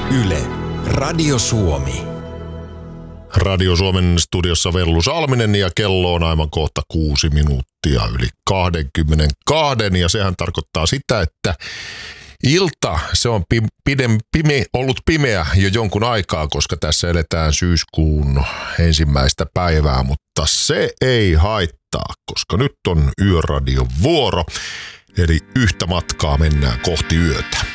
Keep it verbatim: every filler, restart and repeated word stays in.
Yle, Radio Suomi. Radio Suomen studiossa Vellu Salminen ja kello on aivan kohta kuusi minuuttia yli kaksikymmentäkaksi ja sehän tarkoittaa sitä, että ilta, se on pi- pidem, pime, ollut pimeä jo jonkun aikaa, koska tässä eletään syyskuun ensimmäistä päivää, mutta se ei haittaa, koska nyt on Yöradion vuoro, eli yhtä matkaa mennään kohti yötä.